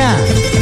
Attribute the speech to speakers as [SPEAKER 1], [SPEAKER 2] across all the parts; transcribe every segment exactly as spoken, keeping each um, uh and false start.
[SPEAKER 1] ωραία.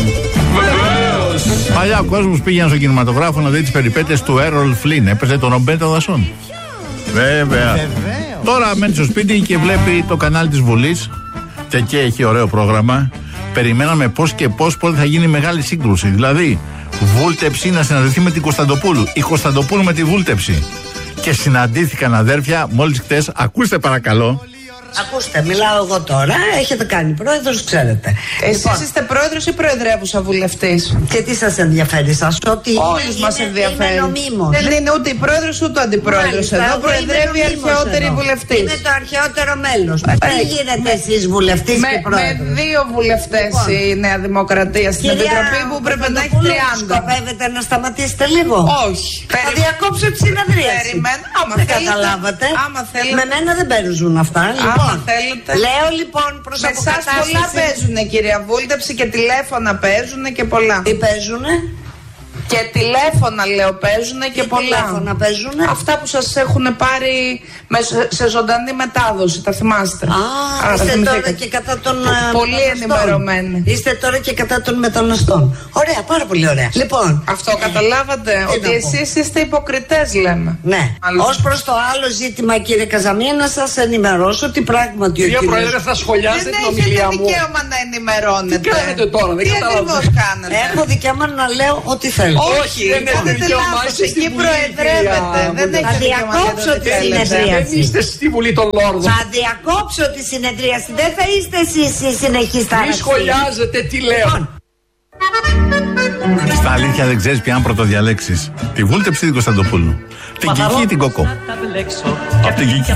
[SPEAKER 2] Παλιά ο κόσμος πήγαινε στο κινηματογράφο να δει τις περιπέτειες του Έρολ Φλίν. Έπαιζε τον Ρομπέρτο Δασόν. Βέβαια. Τώρα μένει στο σπίτι και βλέπει το κανάλι της Βουλής. Και εκεί έχει ωραίο πρόγραμμα. Περιμέναμε πώς και πώς πότε θα γίνει μεγάλη σύγκρουση. Δηλαδή, Βούλτεψη να συναντηθεί με την Κωνσταντοπούλου. Η Κωνσταντοπούλου με τη Βούλτεψη. Και συναντήθηκαν αδέρφια μόλις χτες. Ακούστε παρακαλώ.
[SPEAKER 1] Ακούστε, μιλάω εγώ τώρα. Έχετε κάνει πρόεδρος, ξέρετε.
[SPEAKER 3] Εσείς λοιπόν, είστε πρόεδρος ή προεδρεύουσα βουλευτής?
[SPEAKER 1] Και τι σας ενδιαφέρει σας? Ότι
[SPEAKER 3] όλους μας ενδιαφέρει. Δεν είναι ούτε η πρόεδρος ούτε ο αντιπρόεδρος. Εδώ προεδρεύει η αρχαιότερη βουλευτής.
[SPEAKER 1] Είναι το αρχαιότερο μέλος. Τι γίνεται εσείς βουλευτής και πρόεδρος?
[SPEAKER 3] Με δύο βουλευτές λοιπόν, η Νέα Δημοκρατία στην Επιτροπή που πρέπει να έχει τριάντα.
[SPEAKER 1] Σκοπεύετε να σταματήσετε λίγο?
[SPEAKER 3] Όχι.
[SPEAKER 1] Θα διακόψω τη συνεδρίαση.
[SPEAKER 3] Περιμένω.
[SPEAKER 1] Καταλάβατε. Με μένα δεν παίζουν αυτά.
[SPEAKER 3] Θέλετε.
[SPEAKER 1] Λέω λοιπόν προς
[SPEAKER 3] με εσάς πολλά παίζουνε, κυρία Βούλτεψη, και τηλέφωνα παίζουνε και πολλά.
[SPEAKER 1] Τι παίζουνε?
[SPEAKER 3] Και τηλέφωνα λέω παίζουνε και
[SPEAKER 1] Τι
[SPEAKER 3] πολλά.
[SPEAKER 1] Τηλέφωνα παίζουνε?
[SPEAKER 3] Αυτά που σας έχουν πάρει με, σε ζωντανή μετάδοση, τα θυμάστε?
[SPEAKER 1] Α, Άρα, είστε τώρα και κατά των
[SPEAKER 3] πολύ ενημερωμένοι.
[SPEAKER 1] Είστε τώρα και κατά των μεταναστών. Ωραία, πάρα πολύ ωραία. Λοιπόν,
[SPEAKER 3] αυτό καταλάβατε, ε, ότι εσείς είστε υποκριτές, λέμε.
[SPEAKER 1] Ναι. Ως προς το άλλο ζήτημα, κύριε Καζαμία, να σας ενημερώσω ότι πράγματι ο
[SPEAKER 4] κύριος...
[SPEAKER 1] Κύριε
[SPEAKER 4] Πρόεδρε, θα σχολιάσετε την ομιλία μου.
[SPEAKER 3] Δεν έχετε δικαίωμα να ενημερώνετε.
[SPEAKER 4] Τι κάνετε τώρα, δεν καταλαβαίνω.
[SPEAKER 1] Έχω δικαίωμα να λέω ό,τι θέλω.
[SPEAKER 4] Όχι, δεν έχετε δικαίωμα.
[SPEAKER 3] Εκεί προεδρεύετε. Δεν
[SPEAKER 1] θα διακόψω τη συνεδρίαση.
[SPEAKER 4] Δεν είστε στη Βουλή των Λόρδων.
[SPEAKER 1] Θα διακόψω τη συνεδρίαση. Δεν θα είστε εσείς οι συνεχείς τάραξοι.
[SPEAKER 4] Μη σχολιάζετε τι λέω.
[SPEAKER 2] Στα αλήθεια δεν ξέρεις ποια αν πρωτοδιαλέξεις. Τη Βούλτεψη ή την Κωνσταντοπούλου. Την Κική ή την Κοκό. Από την Κική.